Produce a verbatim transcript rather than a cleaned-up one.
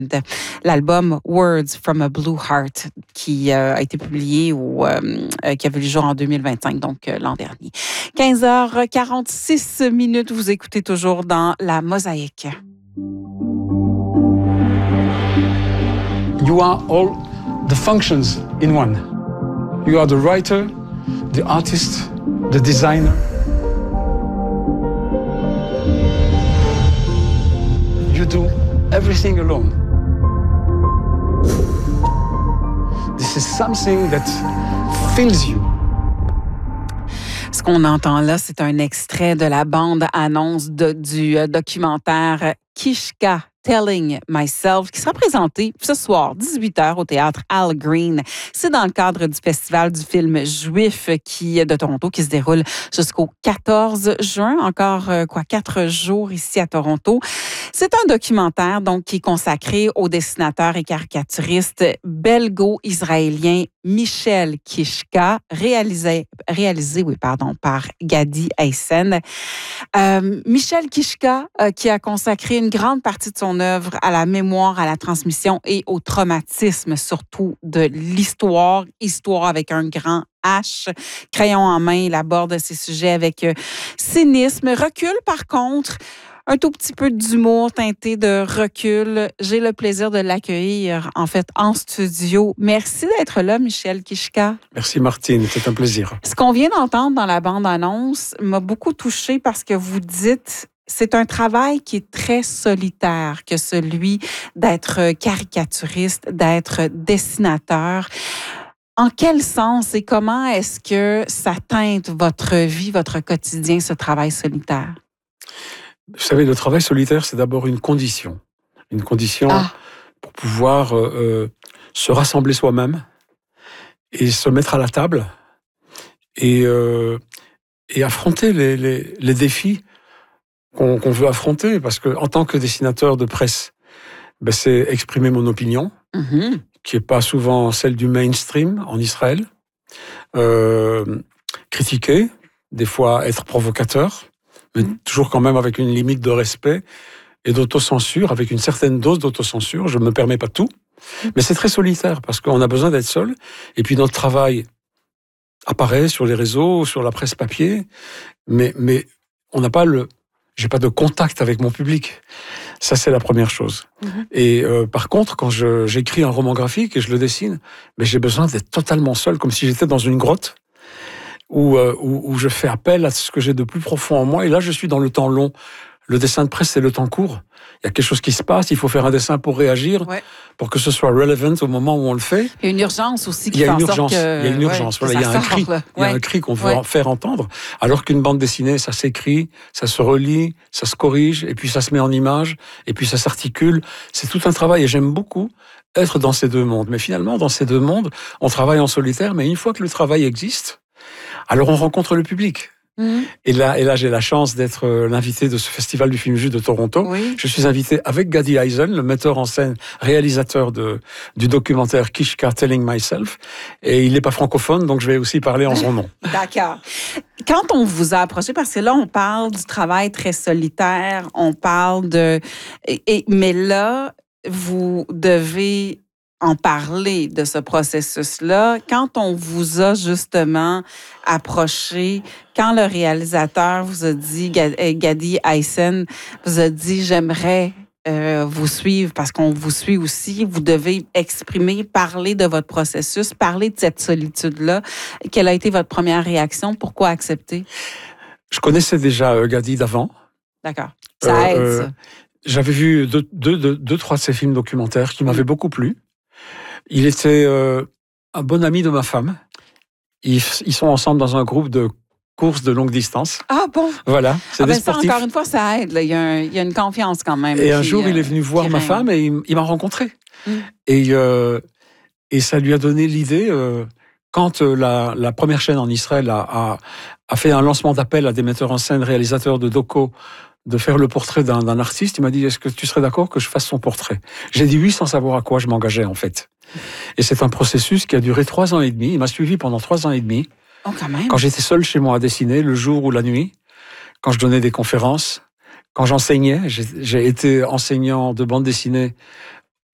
l'album Words from a Blue Heart qui euh, a été publié ou euh, qui a vu le jour en deux mille vingt-cinq, donc euh, l'an dernier. quinze heures quarante-six minutes, vous écoutez toujours dans La Mosaïque. You are all the functions in one. You are the writer, the artist, the designer. You do everything alone. This is something that fills you. Ce qu'on entend là, c'est un extrait de la bande-annonce de, du euh, documentaire Kishka Telling Myself, qui sera présenté ce soir, dix-huit heures, au théâtre Al Green. C'est dans le cadre du Festival du film juif qui, de Toronto, qui se déroule jusqu'au quatorze juin. Encore, quoi, quatre jours ici à Toronto. C'est un documentaire, donc, qui est consacré au dessinateur et caricaturiste belgo-israélien Michel Kishka, réalisé, réalisé, oui, pardon, par Gadi Aysen. Euh, Michel Kishka, euh, qui a consacré une grande partie de son œuvre à la mémoire, à la transmission et au traumatisme, surtout de l'histoire, histoire avec un grand H, crayon en main, il aborde ces sujets avec euh, cynisme, recul par contre, un tout petit peu d'humour teinté de recul. J'ai le plaisir de l'accueillir, en fait, en studio. Merci d'être là, Michel Kishka. Merci, Martine. C'est un plaisir. Ce qu'on vient d'entendre dans la bande-annonce m'a beaucoup touchée parce que vous dites, c'est un travail qui est très solitaire que celui d'être caricaturiste, d'être dessinateur. En quel sens et comment est-ce que ça teinte votre vie, votre quotidien, ce travail solitaire? Vous savez, le travail solitaire, c'est d'abord une condition. Une condition ah. pour pouvoir euh, se rassembler soi-même et se mettre à la table et, euh, et affronter les, les, les défis qu'on, qu'on veut affronter. Parce qu'en tant que dessinateur de presse, ben, c'est exprimer mon opinion, mm-hmm. qui n'est pas souvent celle du mainstream en Israël. Euh, critiquer, des fois être provocateur, mais toujours quand même avec une limite de respect et d'autocensure, avec une certaine dose d'autocensure. Je ne me permets pas tout, mais c'est très solitaire parce qu'on a besoin d'être seul. Et puis notre travail apparaît sur les réseaux, sur la presse papier, mais, mais on n'a pas le... J'ai pas de contact avec mon public. Ça, c'est la première chose. Mmh. Et euh, par contre, quand je, j'écris un roman graphique et je le dessine, mais j'ai besoin d'être totalement seul, comme si j'étais dans une grotte. Où, euh, où, où je fais appel à ce que j'ai de plus profond en moi. Et là, je suis dans le temps long. Le dessin de presse, c'est le temps court. Il y a quelque chose qui se passe, il faut faire un dessin pour réagir, ouais. pour que ce soit relevant au moment où on le fait. Il y a une urgence aussi qui fait en sorte sorte que... Il y a une urgence, ouais, voilà, il y a un cri, ouais. il y a un cri qu'on veut ouais. faire entendre. Alors qu'une bande dessinée, ça s'écrit, ça se relit, ça se corrige, et puis ça se met en image, et puis ça s'articule. C'est tout un travail, et j'aime beaucoup être dans ces deux mondes. Mais finalement, dans ces deux mondes, on travaille en solitaire, mais une fois que le travail existe, alors on rencontre le public. Mmh. Et là, et là, j'ai la chance d'être l'invité de ce Festival du film juif de Toronto. Oui. Je suis invité avec Gadi Aysen, le metteur en scène, réalisateur de, du documentaire Kishka Telling Myself. Et il n'est pas francophone, donc je vais aussi parler en son nom. D'accord. Quand on vous a approché, parce que là, on parle du travail très solitaire, on parle de... Et, et, mais là, vous devez... en parler de ce processus-là, quand on vous a justement approché, quand le réalisateur vous a dit, Gadi Aysen vous a dit « j'aimerais euh, vous suivre » parce qu'on vous suit aussi, vous devez exprimer, parler de votre processus, parler de cette solitude-là. Quelle a été votre première réaction? Pourquoi accepter? Je connaissais déjà euh, Gadi d'avant. D'accord. Ça aide, euh, ça. J'avais vu deux, deux, deux, deux, trois de ses films documentaires qui m'avaient mmh. beaucoup plu. Il était euh, un bon ami de ma femme. Ils, ils sont ensemble dans un groupe de courses de longue distance. Ah bon? Voilà, c'est ah des ben sportifs. Ça, encore une fois, ça aide. Là. Il, y a un, il y a une confiance quand même. Et qui, un jour, euh, il est venu voir ma femme et il, il m'a rencontré. Mm. Et, euh, et ça lui a donné l'idée, euh, quand euh, la, la première chaîne en Israël a, a, a fait un lancement d'appel à des metteurs en scène, réalisateurs de doco, de faire le portrait d'un, d'un artiste, il m'a dit « Est-ce que tu serais d'accord que je fasse son portrait ?» J'ai dit oui sans savoir à quoi je m'engageais en fait. Et c'est un processus qui a duré trois ans et demi. Il m'a suivi pendant trois ans et demi. Oh, quand même. Quand j'étais seul chez moi à dessiner, le jour ou la nuit, quand je donnais des conférences, quand j'enseignais. J'ai, j'ai été enseignant de bande dessinée